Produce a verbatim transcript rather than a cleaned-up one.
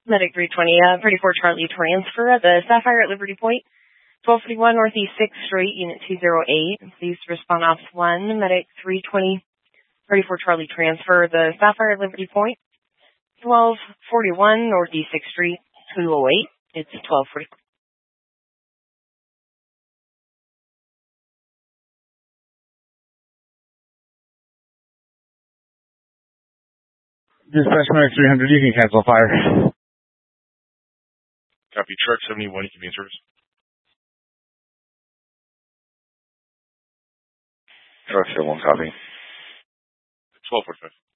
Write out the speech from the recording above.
Medic three twenty, uh, thirty-four Charlie transfer at the Sapphire at Liberty Point, twelve forty-one Northeast sixth Street, Unit two oh eight. Please respond off one, Medic three twenty, thirty-four Charlie transfer, the Sapphire at Liberty Point, twelve forty-one Northeast sixth Street, two oh eight. It's twelve forty. Dispatch Medic three hundred, you can cancel fire. Copy, truck seventy-one, you can be in service. Truck seventy-one, copy. twelve forty-five.